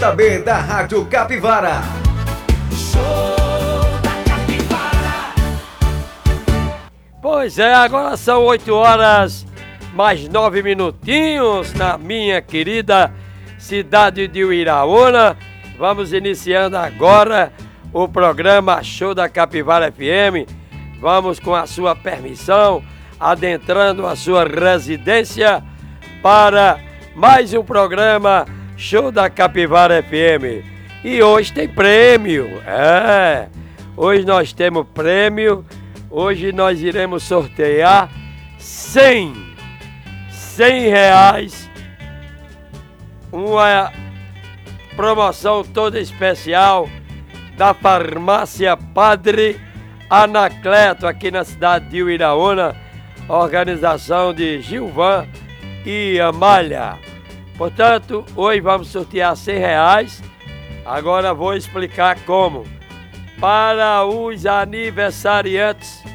saber da Rádio Capivara. Show da Capivara. Pois é, agora são 8 horas mais 9 minutinhos na minha querida cidade de Uiraúna. Vamos iniciando agora o programa Show da Capivara FM. Vamos, com a sua permissão, adentrando a sua residência para mais um programa Show da Capivara FM. E hoje tem prêmio, hoje nós temos prêmio. Hoje nós iremos sortear 100 reais, uma promoção toda especial da farmácia Padre Anacleto, aqui na cidade de Uiraúna, organização de Gilvan e Amália. Portanto, hoje vamos sortear 100 reais. Agora vou explicar como. Para os aniversariantes